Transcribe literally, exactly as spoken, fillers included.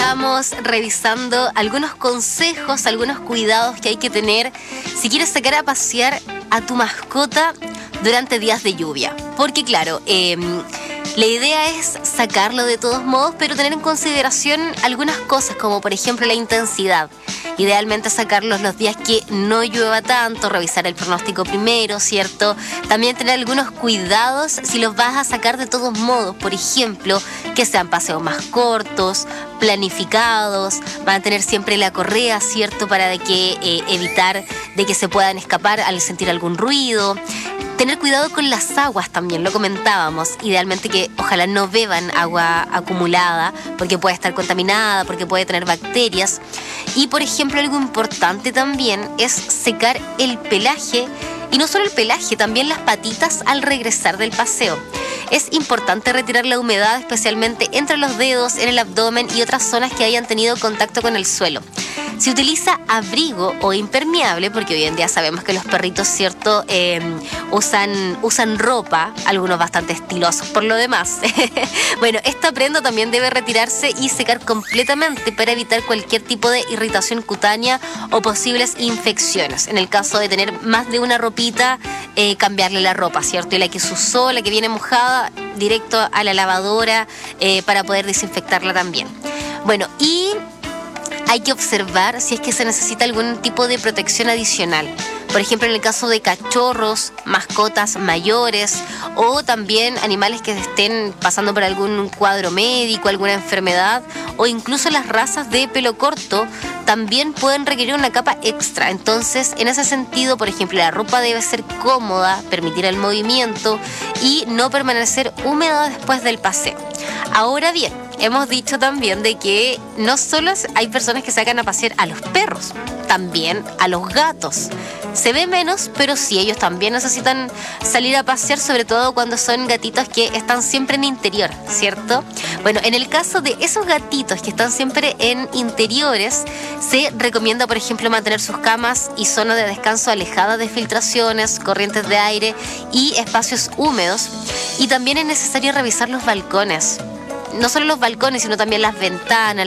estamos revisando algunos consejos, algunos cuidados que hay que tener si quieres sacar a pasear a tu mascota durante días de lluvia. Porque claro, eh, la idea es sacarlo de todos modos, pero tener en consideración algunas cosas, como por ejemplo la intensidad. Idealmente sacarlos los días que no llueva tanto, revisar el pronóstico primero, ¿cierto? También tener algunos cuidados si los vas a sacar de todos modos. Por ejemplo, que sean paseos más cortos, planificados, mantener siempre la correa, ¿cierto? Para de que eh, evitar de que se puedan escapar al sentir algún ruido. Tener cuidado con las aguas también, lo comentábamos. Idealmente que ojalá no beban agua acumulada porque puede estar contaminada, porque puede tener bacterias. Y por ejemplo, algo importante también es secar el pelaje. Y no solo el pelaje, también las patitas al regresar del paseo. Es importante retirar la humedad, especialmente entre los dedos, en el abdomen y otras zonas que hayan tenido contacto con el suelo. Si utiliza abrigo o impermeable, porque hoy en día sabemos que los perritos, ¿cierto?, eh, usan, usan ropa, algunos bastante estilosos por lo demás. Bueno, esta prenda también debe retirarse y secar completamente para evitar cualquier tipo de irritación cutánea o posibles infecciones. En el caso de tener más de una ropita, eh, cambiarle la ropa, ¿cierto? Y la que se usó, la que viene mojada, directo a la lavadora eh, para poder desinfectarla también. Bueno, y hay que observar si es que se necesita algún tipo de protección adicional. Por ejemplo, en el caso de cachorros, mascotas mayores o también animales que estén pasando por algún cuadro médico, alguna enfermedad, o incluso las razas de pelo corto también pueden requerir una capa extra. Entonces, en ese sentido, por ejemplo, la ropa debe ser cómoda, permitir el movimiento y no permanecer húmeda después del paseo. Ahora bien, hemos dicho también de que no solo hay personas que sacan a pasear a los perros, también a los gatos. Se ve menos, pero sí, ellos también necesitan salir a pasear, sobre todo cuando son gatitos que están siempre en interior, ¿cierto? Bueno, en el caso de esos gatitos que están siempre en interiores, se recomienda, por ejemplo, mantener sus camas y zonas de descanso alejadas de filtraciones, corrientes de aire y espacios húmedos. Y también es necesario revisar los balcones. No solo los balcones, sino también las ventanas,